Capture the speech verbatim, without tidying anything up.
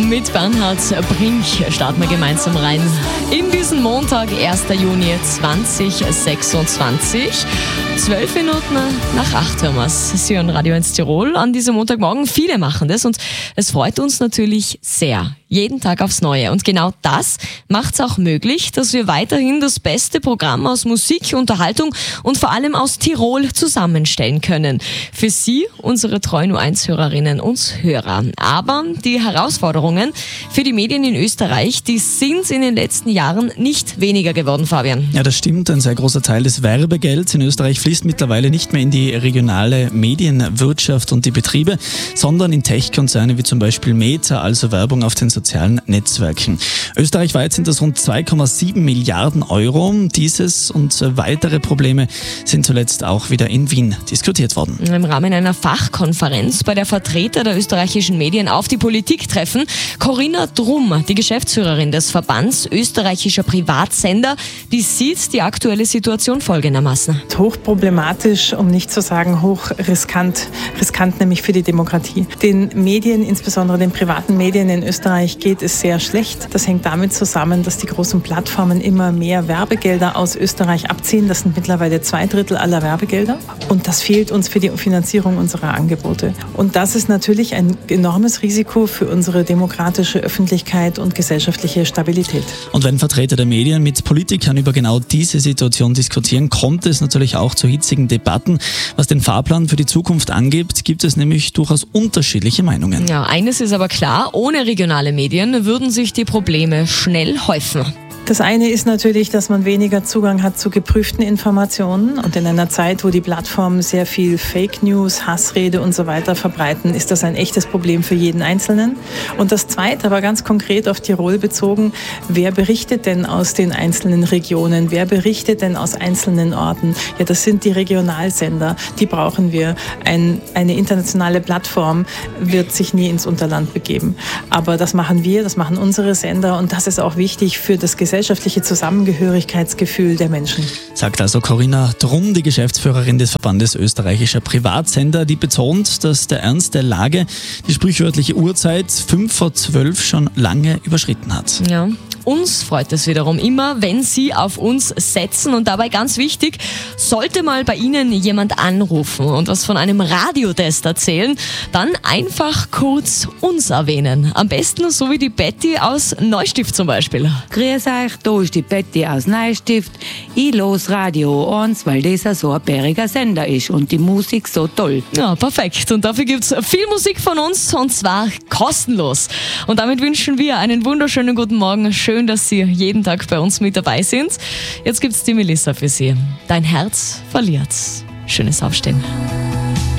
Mit Bernhard Brink starten wir gemeinsam rein in diesen Montag, ersten Juni zweitausendsechsundzwanzig. Zwölf Minuten nach acht hören wir es. Sie hören Radio eins Tirol an diesem Montagmorgen. Viele machen das und es freut uns natürlich sehr. Jeden Tag aufs Neue. Und genau das macht es auch möglich, dass wir weiterhin das beste Programm aus Musik, Unterhaltung und vor allem aus Tirol zusammenstellen können. Für Sie, unsere treuen U eins Hörerinnen und Hörer. Aber die Herausforderungen für die Medien in Österreich, die sind in den letzten Jahren nicht weniger geworden, Fabian. Ja, das stimmt. Ein sehr großer Teil des Werbegelds in Österreich fließt mittlerweile nicht mehr in die regionale Medienwirtschaft und die Betriebe, sondern in Tech-Konzerne wie zum Beispiel Meta, also Werbung auf den sozialen Netzwerken. Österreichweit sind das rund zwei Komma sieben Milliarden Euro. Dieses und weitere Probleme sind zuletzt auch wieder in Wien diskutiert worden. Im Rahmen einer Fachkonferenz, bei der Vertreter der österreichischen Medien auf die Politik treffen, Corinna Drumm, die Geschäftsführerin des Verbands österreichischer Privatsender, die sieht die aktuelle Situation folgendermaßen. Hochproblematisch, um nicht zu sagen hochriskant, riskant nämlich für die Demokratie. Den Medien, insbesondere den privaten Medien in Österreich, geht es sehr schlecht. Das hängt damit zusammen, dass die großen Plattformen immer mehr Werbegelder aus Österreich abziehen. Das sind mittlerweile zwei Drittel aller Werbegelder. Und das fehlt uns für die Finanzierung unserer Angebote. Und das ist natürlich ein enormes Risiko für unsere demokratische Öffentlichkeit und gesellschaftliche Stabilität. Und wenn Vertreter der Medien mit Politikern über genau diese Situation diskutieren, kommt es natürlich auch zu hitzigen Debatten. Was den Fahrplan für die Zukunft angeht, gibt es nämlich durchaus unterschiedliche Meinungen. Ja, eines ist aber klar, ohne regionale Medien würden sich die Probleme schnell häufen. Das eine ist natürlich, dass man weniger Zugang hat zu geprüften Informationen. Und in einer Zeit, wo die Plattformen sehr viel Fake News, Hassrede und so weiter verbreiten, ist das ein echtes Problem für jeden Einzelnen. Und das Zweite, aber ganz konkret auf Tirol bezogen, wer berichtet denn aus den einzelnen Regionen? Wer berichtet denn aus einzelnen Orten? Ja, das sind die Regionalsender. Die brauchen wir. Ein, eine internationale Plattform wird sich nie ins Unterland begeben. Aber das machen wir, das machen unsere Sender. Und das ist auch wichtig für das gesellschaftliche Zusammengehörigkeitsgefühl der Menschen. Sagt also Corinna Drumm, die Geschäftsführerin des Verbandes österreichischer Privatsender, die betont, dass der Ernst der Lage die sprichwörtliche Uhrzeit fünf vor zwölf schon lange überschritten hat. Ja. Uns freut es wiederum immer, wenn Sie auf uns setzen und dabei ganz wichtig, sollte mal bei Ihnen jemand anrufen und was von einem Radiotest erzählen, dann einfach kurz uns erwähnen. Am besten so wie die Betty aus Neustift zum Beispiel. Grüß euch, da ist die Betty aus Neustift. Ich los Radio eins, weil das so ein bäriger Sender ist und die Musik so toll. Ja, perfekt. Und dafür gibt's viel Musik von uns und zwar kostenlos. Und damit wünschen wir einen wunderschönen guten Morgen. Schön, dass Sie jeden Tag bei uns mit dabei sind. Jetzt gibt's die Melissa für Sie. Dein Herz verliert. Schönes Aufstehen.